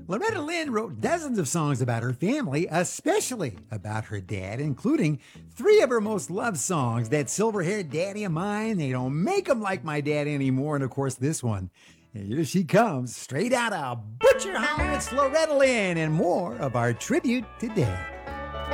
Loretta Lynn wrote dozens of songs about her family, especially about her dad, including three of her most loved songs, That Silver-Haired Daddy of Mine, They Don't Make 'Em Like My Dad Anymore, and of course this one. Here she comes, straight out of Butcher Hollow. It's Loretta Lynn and more of our tribute today.